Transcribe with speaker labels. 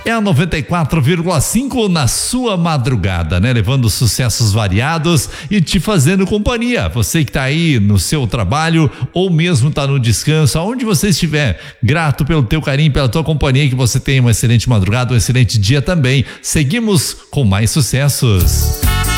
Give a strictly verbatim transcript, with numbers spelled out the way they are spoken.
Speaker 1: é a noventa e quatro vírgula cinco na sua madrugada, né? Levando sucessos variados e te fazendo companhia. Você que tá aí no seu trabalho ou mesmo tá no descanso, aonde você estiver, grato pelo teu carinho, pela tua companhia, que você tenha uma excelente madrugada, um excelente dia também. Seguimos com mais sucessos.